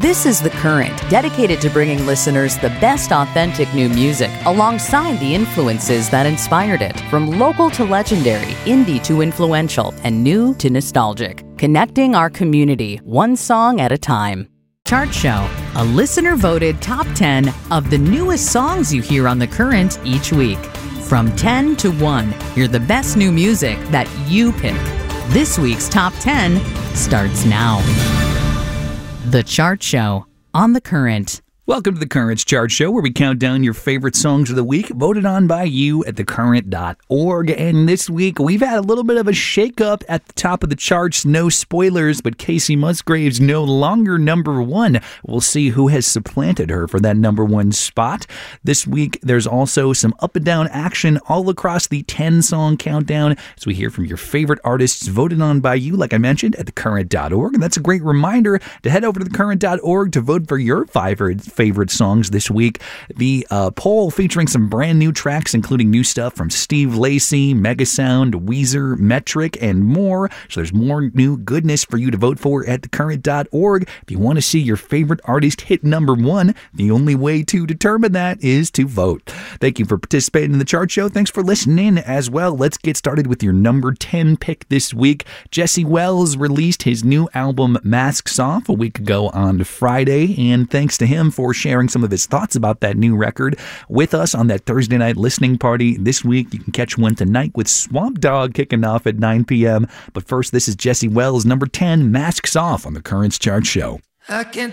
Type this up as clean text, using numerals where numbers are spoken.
This is The Current, dedicated to bringing listeners the best authentic new music alongside the influences that inspired it. From local to legendary, indie to influential, and new to nostalgic. Connecting our community, one song at a time. Chart Show, a listener-voted top 10 of the newest songs you hear on The Current each week. From 10 to 1, hear the best new music that you pick. This week's top 10 starts now. The Chart Show on The Current. Welcome to The Current's Chart Show, where we count down your favorite songs of the week, voted on by you at thecurrent.org. And this week, we've had a little bit of a shakeup at the top of the charts. No spoilers, but Kacey Musgraves no longer number one. We'll see who has supplanted her for that number one spot. This week, there's also some up and down action all across the 10-song countdown as we hear from your favorite artists voted on by you, like I mentioned, at thecurrent.org. And that's a great reminder to head over to thecurrent.org to vote for your favorite songs this week. The poll featuring some brand new tracks, including new stuff from Steve Lacy, Megasound, Weezer, Metric, and more. So there's more new goodness for you to vote for at thecurrent.org. If you want to see your favorite artist hit number one, the only way to determine that is to vote. Thank you for participating in the Chart Show. Thanks for listening as well. Let's get started with your number 10 pick this week. Jesse Wells released his new album Masks Off a week ago on Friday, and thanks to him for sharing some of his thoughts about that new record with us on that Thursday night listening party. This week, you can catch one tonight with Swamp Dogg kicking off at 9 p.m. But first, this is Jesse Wells, number 10, Masks Off on the Current's Chart Show. I can't